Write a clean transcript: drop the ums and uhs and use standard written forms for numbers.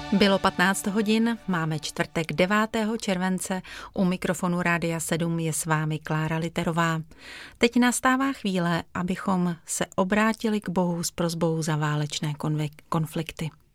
Bylo 15 hodin, máme čtvrtek 9. července, u mikrofonu Rádia 7 je s vámi Klára Literová. Teď nastává chvíle, abychom se obrátili k Bohu s prosbou za válečné konflikty.